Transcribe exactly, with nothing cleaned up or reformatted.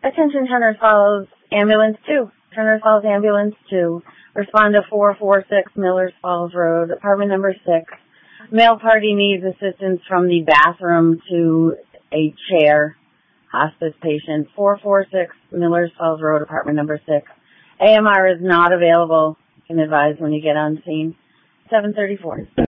Attention Turner's Falls Ambulance two. Turner's Falls Ambulance two. Respond to four four six Millers Falls Road, apartment number six. Male party needs assistance from the bathroom to a chair. Hospice patient, four four six Millers Falls Road, apartment number six. A M R is not available. You can advise when you get on scene. seven thirty-four.